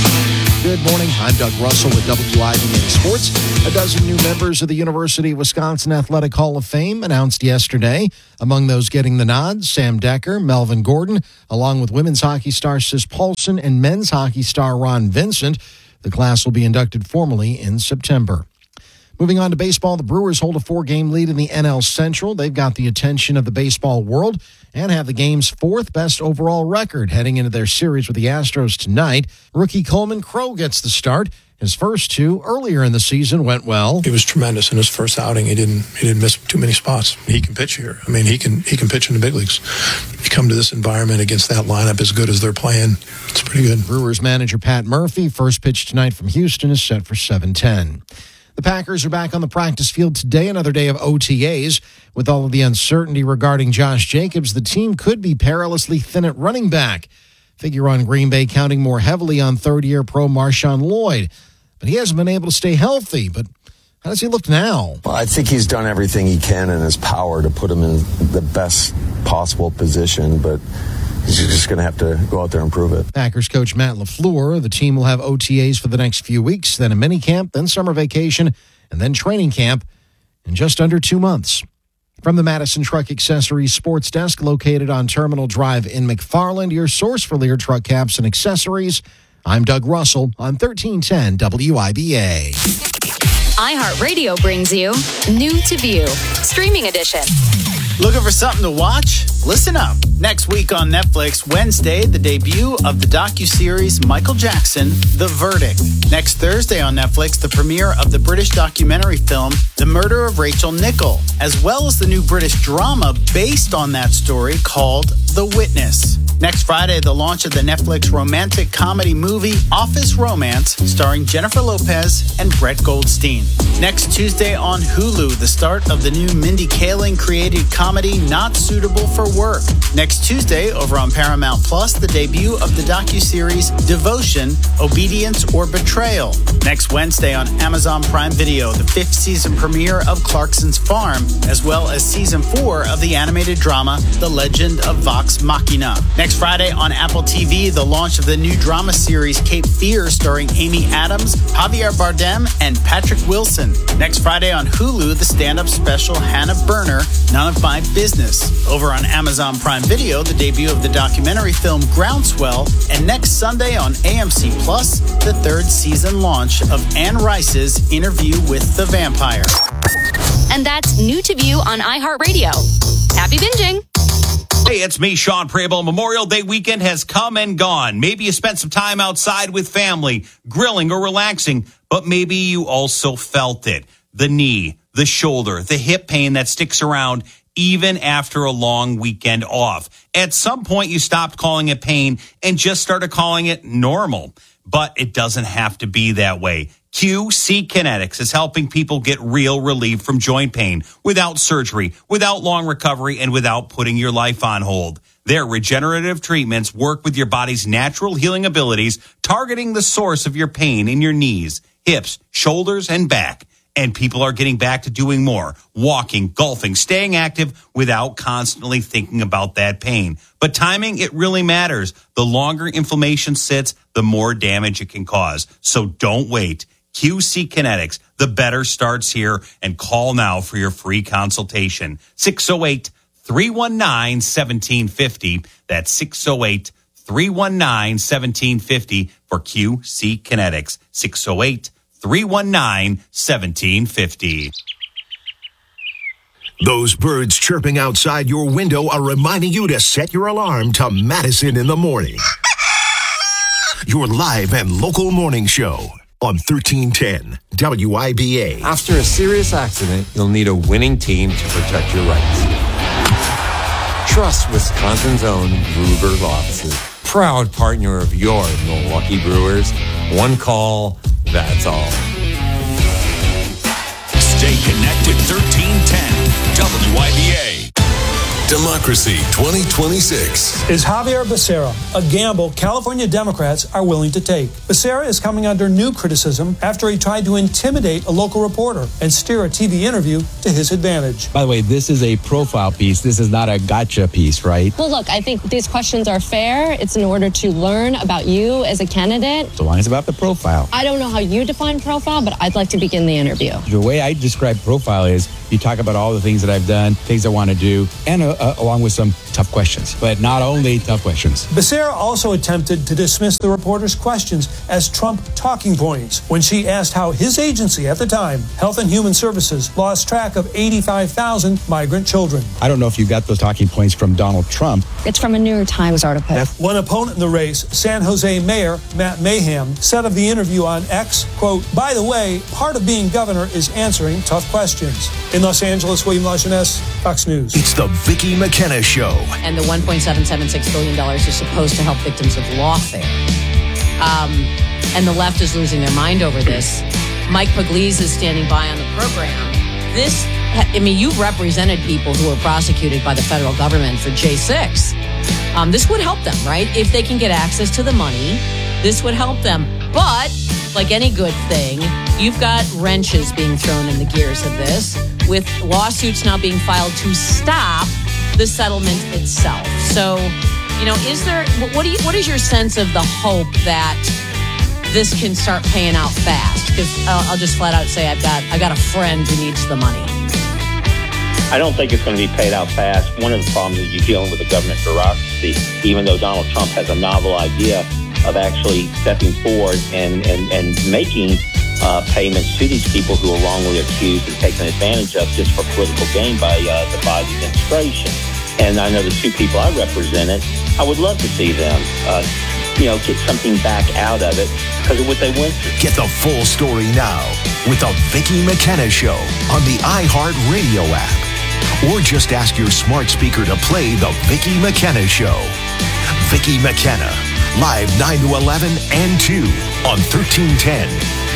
Good morning. I'm Doug Russell with WIBA Sports. A dozen new members of the University of Wisconsin Athletic Hall of Fame announced yesterday. Among those getting the nod, Sam Decker, Melvin Gordon, along with women's hockey star Sis Paulson and men's hockey star Ron Vincent. The class will be inducted formally in September. Moving on to baseball, the Brewers hold a 4-game lead in the NL Central. They've got the attention of the baseball world and have the game's 4th best overall record heading into their series with the Astros tonight. Rookie Coleman Crowe gets the start. His first 2 earlier in the season went well. He was tremendous in his first outing. He didn't miss too many spots. He can pitch here. I mean, he can pitch in the big leagues. You come to this environment against that lineup as good as they're playing, it's pretty good. Brewers manager Pat Murphy, first pitch tonight from Houston, is set for 7:10. The Packers are back on the practice field today, another day of OTAs. With all of the uncertainty regarding Josh Jacobs, the team could be perilously thin at running back. Figure on Green Bay counting more heavily on third-year pro Marshawn Lloyd. But he hasn't been able to stay healthy. But how does he look now? Well, I think he's done everything he can in his power to put him in the best possible position, but he's just going to have to go out there and prove it. Packers coach Matt LaFleur. The team will have OTAs for the next few weeks, then a mini camp, then summer vacation, and then training camp in just under 2 months. From the Madison Truck Accessories Sports Desk located on Terminal Drive in McFarland, your source for Lear truck caps and accessories, I'm Doug Russell on 1310 WIBA. iHeartRadio brings you New to View, Streaming Edition. Looking for something to watch? Listen up. Next week on Netflix, Wednesday, the debut of the docuseries Michael Jackson, The Verdict. Next Thursday on Netflix, the premiere of the British documentary film, The Murder of Rachel Nicholl, as well as the new British drama based on that story called The Witness. Next Friday, the launch of the Netflix romantic comedy movie Office Romance, starring Jennifer Lopez and Brett Goldstein. Next Tuesday on Hulu, the start of the new Mindy Kaling-created comedy Not Suitable for Work. Next Tuesday, over on Paramount Plus, the debut of the docuseries Devotion, Obedience or Betrayal. Next Wednesday on Amazon Prime Video, the 5th season premiere of Clarkson's Farm, as well as season 4 of the animated drama The Legend of Vox Machina. Next Friday on Apple TV, the launch of the new drama series Cape Fear, starring Amy Adams, Javier Bardem, and Patrick Wilson. Next Friday on Hulu, the stand-up special Hannah Berner, None of My Business. Over on Amazon Prime Video, the debut of the documentary film Groundswell, and next Sunday on AMC Plus, the 3rd season launch of Anne Rice's Interview with the Vampire. And that's New to View on iHeartRadio. Happy binging. Hey, it's me, Sean Prable. Memorial Day weekend has come and gone. Maybe you spent some time outside with family, grilling or relaxing, but maybe you also felt it. The knee, the shoulder, the hip pain that sticks around even after a long weekend off. At some point, you stopped calling it pain and just started calling it normal. But it doesn't have to be that way. QC Kinetics is helping people get real relief from joint pain without surgery, without long recovery, and without putting your life on hold. Their regenerative treatments work with your body's natural healing abilities, targeting the source of your pain in your knees, hips, shoulders, and back. And people are getting back to doing more, walking, golfing, staying active without constantly thinking about that pain. But timing, it really matters. The longer inflammation sits, the more damage it can cause. So don't wait. QC Kinetics, the better starts here, and call now for your free consultation. 608-319-1750. That's 608-319-1750 for QC Kinetics. 608-319-1750. Those birds chirping outside your window are reminding you to set your alarm to Madison in the Morning. Your live and local morning show on 1310 WIBA. After a serious accident, you'll need a winning team to protect your rights. Trust Wisconsin's own Gruber Law Offices, proud partner of your Milwaukee Brewers. One call, that's all. Stay connected. 1310 WIBA. Democracy 2026. Is Javier Becerra a gamble California Democrats are willing to take? Becerra is coming under new criticism after he tried to intimidate a local reporter and steer a TV interview to his advantage. By the way, this is a profile piece. This is not a gotcha piece, right? Well, look, I think these questions are fair. It's in order to learn about you as a candidate. The line's about the profile. I don't know how you define profile, but I'd like to begin the interview. The way I describe profile is you talk about all the things that I've done, things I want to do, and along with some tough questions, but not only tough questions. Becerra also attempted to dismiss the reporter's questions as Trump talking points when she asked how his agency at the time, Health and Human Services, lost track of 85,000 migrant children. I don't know if you got those talking points from Donald Trump. It's from a New York Times article. One opponent in the race, San Jose Mayor Matt Mayhem, said of the interview on X, quote, "By the way, part of being governor is answering tough questions." In Los Angeles, William Lajeunesse, Fox News. It's the Vicki McKenna Show. And the $1.776 billion is supposed to help victims of lawfare. And the left is losing their mind over this. Mike Pugliese is standing by on the program. You've represented people who were prosecuted by the federal government for J6. This would help them, right? If they can get access to the money, this would help them. But, like any good thing, you've got wrenches being thrown in the gears of this, with lawsuits now being filed to stop the settlement itself. So, what is your sense of the hope that this can start paying out fast? Because I'll just flat out say I got a friend who needs the money. I don't think it's going to be paid out fast. One of the problems is you're dealing with a government bureaucracy. Even though Donald Trump has a novel idea of actually stepping forward and making payments to these people who are wrongly accused and taken advantage of just for political gain by the Biden administration. And I know the two people I represented, I would love to see them, get something back out of it because of what they went through. Get the full story now with the Vicki McKenna Show on the iHeartRadio app. Or just ask your smart speaker to play the Vicki McKenna Show. Vicki McKenna, live 9 to 11 and 2 on 1310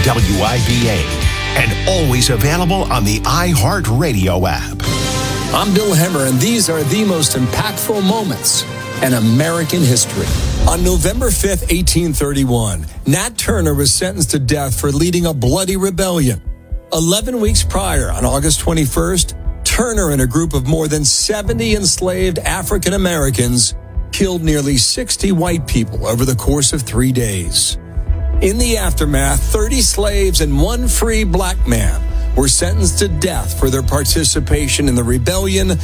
WIBA. And always available on the iHeartRadio app. I'm Bill Hemmer, and these are the most impactful moments in American history. On November 5th, 1831, Nat Turner was sentenced to death for leading a bloody rebellion. 11 weeks prior, on August 21st, Turner and a group of more than 70 enslaved African Americans killed nearly 60 white people over the course of 3 days. In the aftermath, 30 slaves and one free black man were sentenced to death for their participation in the rebellion,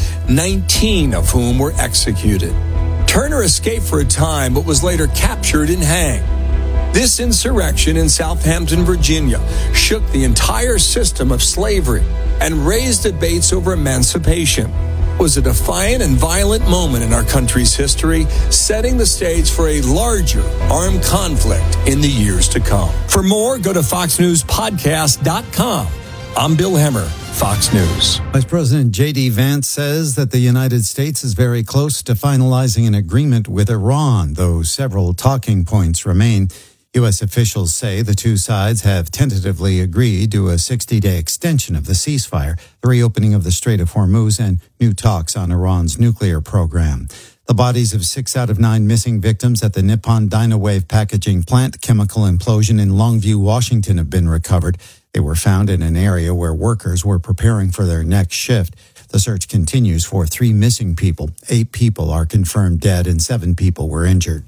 19 of whom were executed. Turner escaped for a time, but was later captured and hanged. This insurrection in Southampton, Virginia, shook the entire system of slavery and raised debates over emancipation. It was a defiant and violent moment in our country's history, setting the stage for a larger armed conflict in the years to come. For more, go to FoxNewsPodcast.com. I'm Bill Hemmer, Fox News. Vice President J.D. Vance says that the United States is very close to finalizing an agreement with Iran, though several talking points remain. U.S. officials say the two sides have tentatively agreed to a 60-day extension of the ceasefire, the reopening of the Strait of Hormuz, and new talks on Iran's nuclear program. The bodies of 6 out of 9 missing victims at the Nippon Dynawave packaging plant chemical implosion in Longview, Washington, have been recovered. They were found in an area where workers were preparing for their next shift. The search continues for 3 missing people. 8 people are confirmed dead and 7 people were injured.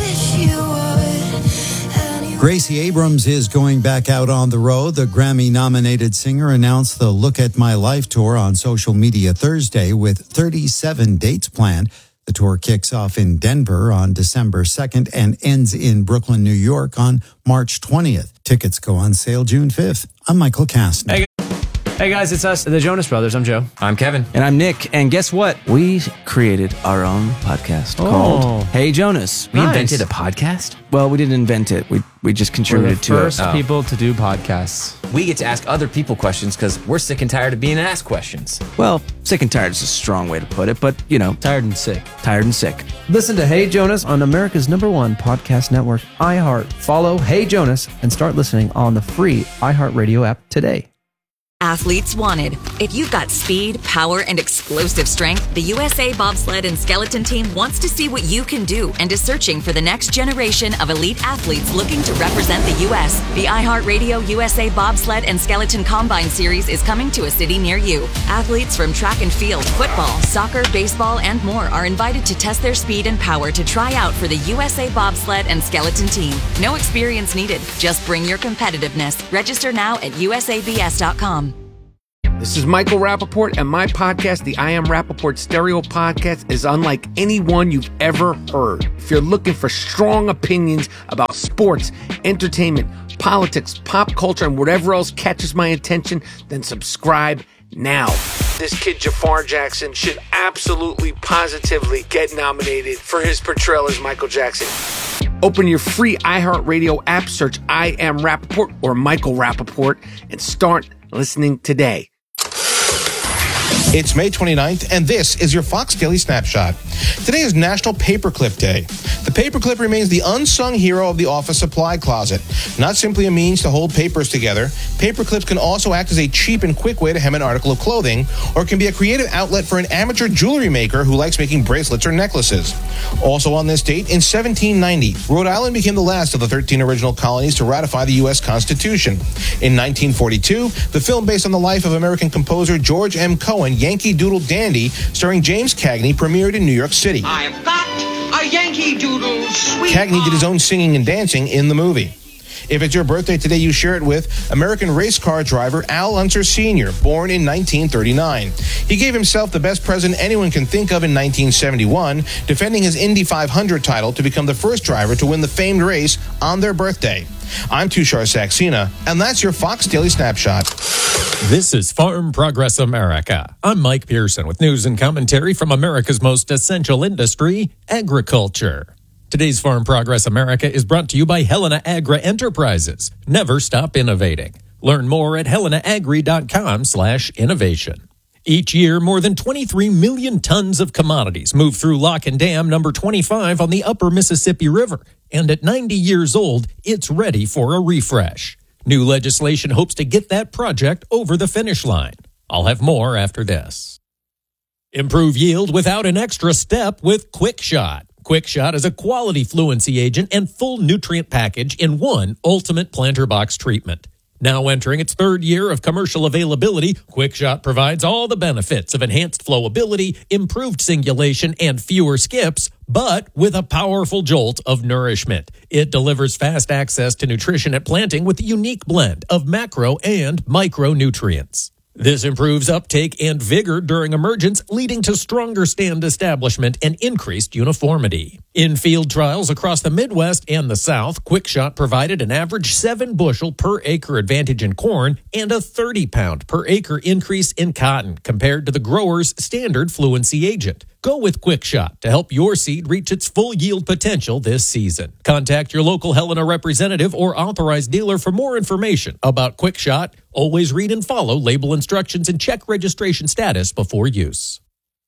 Gracie Abrams is going back out on the road. The Grammy-nominated singer announced the Look at My Life tour on social media Thursday with 37 dates planned. The tour kicks off in Denver on December 2nd and ends in Brooklyn, New York on March 20th. Tickets go on sale June 5th. I'm Michael Kastner. Hey guys, it's us, the Jonas Brothers. I'm Joe. I'm Kevin. And I'm Nick. And guess what? We created our own podcast called Hey Jonas. We invented a podcast? Well, we didn't invent it. We just contributed to it. First people to do podcasts. We get to ask other people questions because we're sick and tired of being asked questions. Well, sick and tired is a strong way to put it, but, you know. Tired and sick. Tired and sick. Listen to Hey Jonas on America's #1 podcast network, iHeart. Follow Hey Jonas and start listening on the free iHeartRadio app today. Athletes wanted. If you've got speed, power, and explosive strength, the USA Bobsled and Skeleton Team wants to see what you can do and is searching for the next generation of elite athletes looking to represent the U.S. The iHeartRadio USA Bobsled and Skeleton Combine Series is coming to a city near you. Athletes from track and field, football, soccer, baseball, and more are invited to test their speed and power to try out for the USA Bobsled and Skeleton Team. No experience needed. Just bring your competitiveness. Register now at usabs.com. This is Michael Rappaport, and my podcast, the I Am Rappaport Stereo Podcast, is unlike any one you've ever heard. If you're looking for strong opinions about sports, entertainment, politics, pop culture, and whatever else catches my attention, then subscribe now. This kid, Jafar Jackson, should absolutely, positively get nominated for his portrayal as Michael Jackson. Open your free iHeartRadio app, search I Am Rappaport or Michael Rappaport, and start listening today. It's May 29th, and this is your Fox Daily Snapshot. Today is National Paperclip Day. The paperclip remains the unsung hero of the office supply closet. Not simply a means to hold papers together, paperclips can also act as a cheap and quick way to hem an article of clothing, or can be a creative outlet for an amateur jewelry maker who likes making bracelets or necklaces. Also on this date, in 1790, Rhode Island became the last of the 13 original colonies to ratify the U.S. Constitution. In 1942, the film based on the life of American composer George M. Cohen, Yankee Doodle Dandy, starring James Cagney, premiered in New York City. I've got a Yankee Doodle sweet. Cagney did his own singing and dancing in the movie. If it's your birthday today, you share it with American race car driver Al Unser Sr., born in 1939. He gave himself the best present anyone can think of in 1971, defending his Indy 500 title to become the first driver to win the famed race on their birthday. I'm Tushar Saxena, and that's your Fox Daily Snapshot. This is Farm Progress America. I'm Mike Pearson with news and commentary from America's most essential industry, agriculture. Today's Farm Progress America is brought to you by Helena Agri Enterprises. Never stop innovating. Learn more at helenaagri.com/innovation. Each year, more than 23 million tons of commodities move through Lock and Dam number 25 on the upper Mississippi River. And at 90 years old, it's ready for a refresh. New legislation hopes to get that project over the finish line. I'll have more after this. Improve yield without an extra step with QuickShot. QuickShot is a quality fluency agent and full nutrient package in one ultimate planter box treatment. Now entering its third year of commercial availability, QuickShot provides all the benefits of enhanced flowability, improved singulation, and fewer skips, but with a powerful jolt of nourishment. It delivers fast access to nutrition at planting with a unique blend of macro and micronutrients. This improves uptake and vigor during emergence, leading to stronger stand establishment and increased uniformity. In field trials across the Midwest and the South, QuickShot provided an average 7 bushel per acre advantage in corn and a 30-pound per acre increase in cotton compared to the grower's standard fluency agent. Go with QuickShot to help your seed reach its full yield potential this season. Contact your local Helena representative or authorized dealer for more information about QuickShot. Always read and follow label instructions and check registration status before use.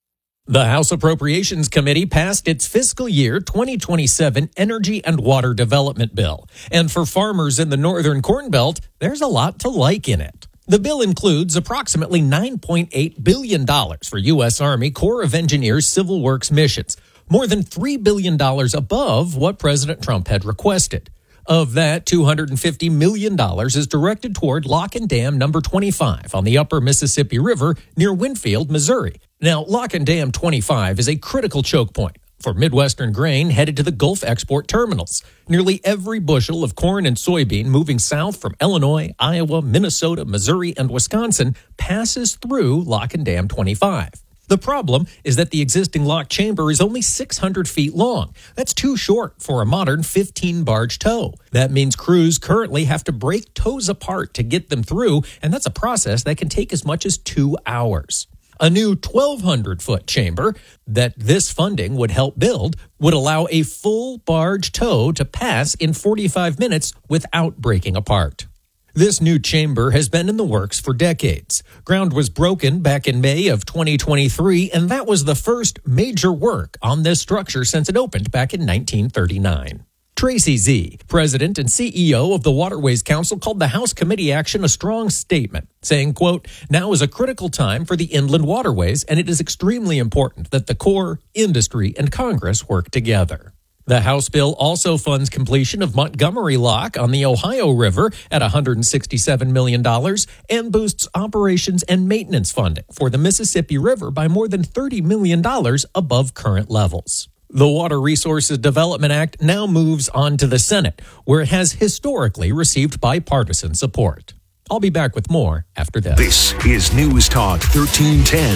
The House Appropriations Committee passed its fiscal year 2027 Energy and Water Development Bill. And for farmers in the Northern Corn Belt, there's a lot to like in it. The bill includes approximately $9.8 billion for U.S. Army Corps of Engineers Civil Works missions, more than $3 billion above what President Trump had requested. Of that, $250 million is directed toward Lock and Dam number 25 on the upper Mississippi River near Winfield, Missouri. Now, Lock and Dam 25 is a critical choke point for Midwestern grain headed to the Gulf export terminals. Nearly every bushel of corn and soybean moving south from Illinois, Iowa, Minnesota, Missouri, and Wisconsin passes through Lock and Dam 25. The problem is that the existing lock chamber is only 600 feet long. That's too short for a modern 15-barge tow. That means crews currently have to break tows apart to get them through, and that's a process that can take as much as 2 hours. A new 1,200-foot chamber that this funding would help build would allow a full barge tow to pass in 45 minutes without breaking apart. This new chamber has been in the works for decades. Ground was broken back in May of 2023, and that was the first major work on this structure since it opened back in 1939. Tracy Z, president and CEO of the Waterways Council, called the House committee action a strong statement, saying, quote, "Now is a critical time for the inland waterways, and it is extremely important that the Corps, industry, and Congress work together." The House bill also funds completion of Montgomery Lock on the Ohio River at $167 million and boosts operations and maintenance funding for the Mississippi River by more than $30 million above current levels. The Water Resources Development Act now moves on to the Senate, where it has historically received bipartisan support. I'll be back with more after this. This is News Talk 1310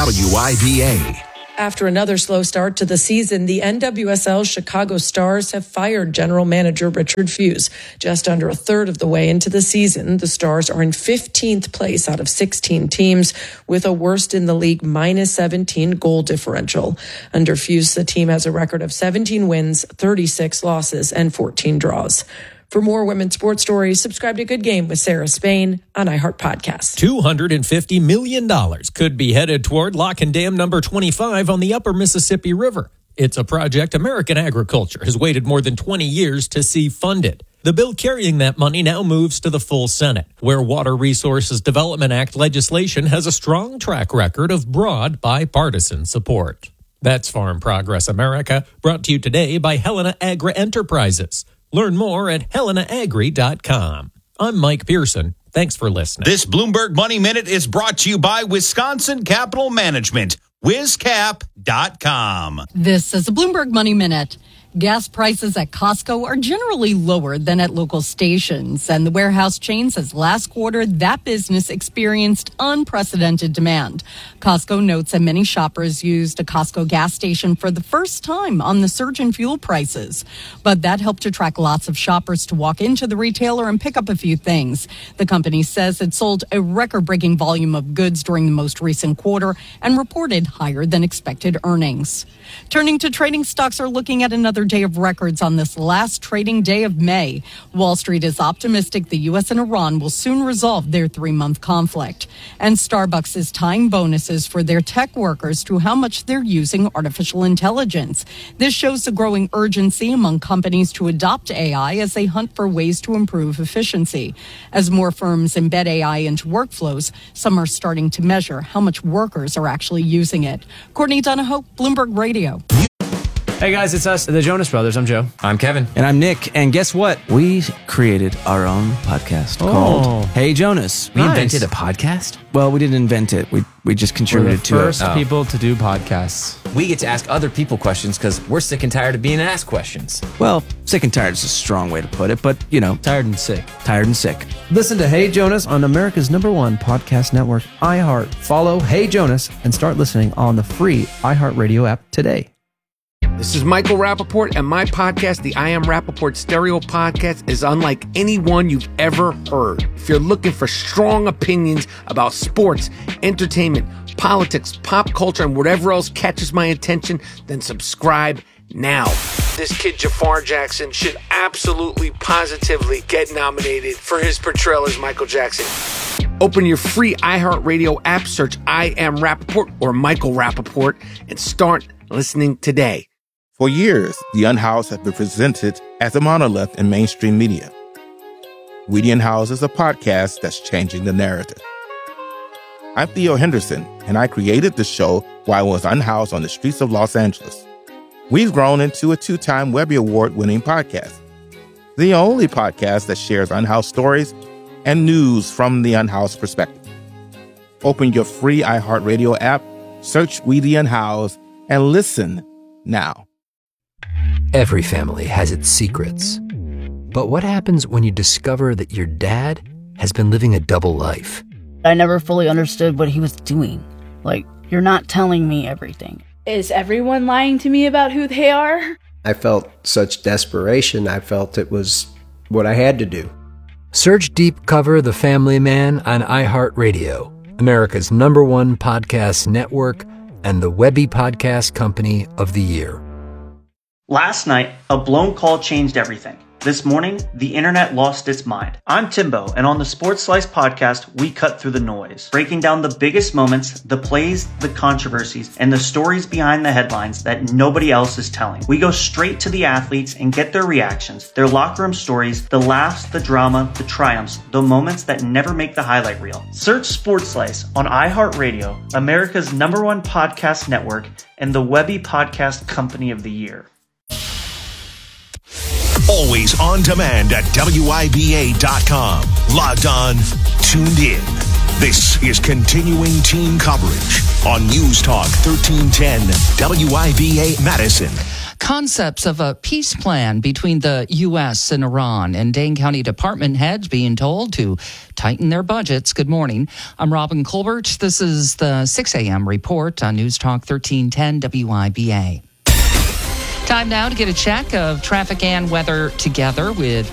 WIBA. After another slow start to the season, the NWSL Chicago Stars have fired general manager Richard Fuse. Just under a third of the way into the season, the Stars are in 15th place out of 16 teams with a worst in the league -17 goal differential. Under Fuse, the team has a record of 17 wins, 36 losses, and 14 draws. For more women's sports stories, subscribe to Good Game with Sarah Spain on iHeart Podcasts. $250 million could be headed toward Lock and Dam number 25 on the upper Mississippi River. It's a project American agriculture has waited more than 20 years to see funded. The bill carrying that money now moves to the full Senate, where Water Resources Development Act legislation has a strong track record of broad bipartisan support. That's Farm Progress America, brought to you today by Helena Agri Enterprises. Learn more at helenaagri.com. I'm Mike Pearson. Thanks for listening. This Bloomberg Money Minute is brought to you by Wisconsin Capital Management, WisCap.com. This is a Bloomberg Money Minute. Gas prices at Costco are generally lower than at local stations, and the warehouse chain says last quarter that business experienced unprecedented demand. Costco notes that many shoppers used a Costco gas station for the first time on the surge in fuel prices, but that helped attract lots of shoppers to walk into the retailer and pick up a few things. The company says it sold a record-breaking volume of goods during the most recent quarter and reported higher than expected earnings. Turning to trading, stocks are looking at another day of records on this last trading day of May. Wall Street is optimistic the U.S. and Iran will soon resolve their 3-month conflict. And Starbucks is tying bonuses for their tech workers to how much they're using artificial intelligence. This shows the growing urgency among companies to adopt AI as they hunt for ways to improve efficiency. As more firms embed AI into workflows, some are starting to measure how much workers are actually using it. Courtney Donahoe, Bloomberg Radio. Hey guys, it's us, the Jonas Brothers. I'm Joe. I'm Kevin. And I'm Nick. And guess what? We created our own podcast called Hey Jonas. We invented a podcast? Well, we didn't invent it. We just contributed to it. We're the first people to do podcasts. We get to ask other people questions because we're sick and tired of being asked questions. Well, sick and tired is a strong way to put it, but, you know. Tired and sick. Tired and sick. Listen to Hey Jonas on America's #1 podcast network, iHeart. Follow Hey Jonas and start listening on the free iHeartRadio app today. This is Michael Rappaport, and my podcast, the I Am Rappaport Stereo Podcast, is unlike anyone you've ever heard. If you're looking for strong opinions about sports, entertainment, politics, pop culture, and whatever else catches my attention, then subscribe now. This kid Jafar Jackson should absolutely, positively get nominated for his portrayal as Michael Jackson. Open your free iHeartRadio app, search I Am Rappaport or Michael Rappaport, and start listening today. For years, The Unhoused have been presented as a monolith in mainstream media. We The Unhoused is a podcast that's changing the narrative. I'm Theo Henderson, and I created the show while I was unhoused on the streets of Los Angeles. We've grown into a 2-time Webby Award-winning podcast, the only podcast that shares unhoused stories and news from the unhoused perspective. Open your free iHeartRadio app, search We The Unhoused, and listen now. Every family has its secrets. But what happens when you discover that your dad has been living a double life? I never fully understood what he was doing. Like, You're not telling me everything. Is everyone lying to me about who they are? I felt such desperation. I felt it was what I had to do. Search Deep Cover The Family Man on iHeartRadio, America's #1 podcast network and the Webby Podcast Company of the Year. Last night, a blown call changed everything. This morning, the internet lost its mind. I'm Timbo, and on the Sports Slice podcast, we cut through the noise, breaking down the biggest moments, the plays, the controversies, and the stories behind the headlines that nobody else is telling. We go straight to the athletes and get their reactions, their locker room stories, the laughs, the drama, the triumphs, the moments that never make the highlight reel. Search Sports Slice on iHeartRadio, America's #1 podcast network, and the Webby Podcast Company of the Year. Always on demand at WIBA.com. Logged on, tuned in. This is continuing team coverage on News Talk 1310 WIBA Madison. Concepts of a peace plan between the U.S. and Iran, and Dane County department heads being told to tighten their budgets. Good morning. I'm Robin Colbert. This is the 6 a.m. report on News Talk 1310 WIBA. Time now to get a check of traffic and weather together with